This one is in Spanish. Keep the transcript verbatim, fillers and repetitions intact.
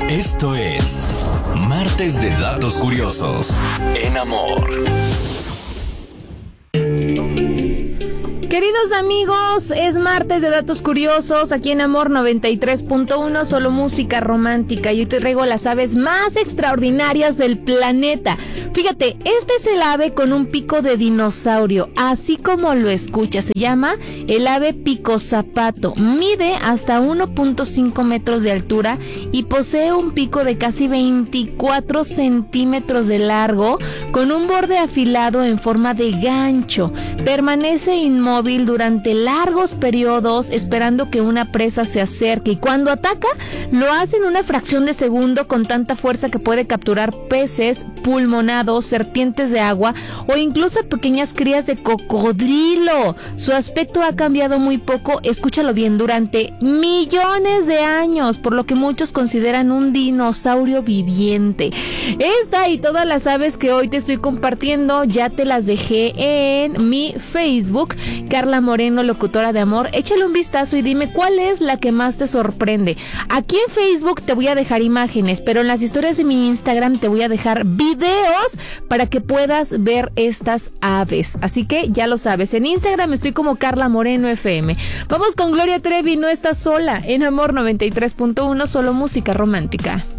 Esto es Martes de Datos Curiosos en Amor. Queridos amigos, es martes de Datos Curiosos aquí en Amor noventa y tres punto uno, solo música romántica. Y hoy te traigo las aves más extraordinarias del planeta. Fíjate, este es el ave con un pico de dinosaurio, así como lo escuchas. Se llama el ave picozapato. Mide hasta uno punto cinco metros de altura y posee un pico de casi veinticuatro centímetros de largo, con un borde afilado en forma de gancho. Permanece inmóvil durante largos periodos esperando que una presa se acerque, y cuando ataca lo hace en una fracción de segundo con tanta fuerza que puede capturar peces, pulmonados, serpientes de agua o incluso pequeñas crías de cocodrilo. Su aspecto ha cambiado muy poco, escúchalo bien, durante millones de años, por lo que muchos consideran un dinosaurio viviente. Esta y todas las aves que hoy te estoy compartiendo ya te las dejé en mi Facebook, Carla Moreno, locutora de Amor. Échale un vistazo y dime cuál es la que más te sorprende. Aquí en Facebook te voy a dejar imágenes, pero en las historias de mi Instagram te voy a dejar videos para que puedas ver estas aves. Así que ya lo sabes, en Instagram estoy como Carla Moreno F M. Vamos con Gloria Trevi, No Estás Sola, en Amor noventa y tres punto uno, solo música romántica.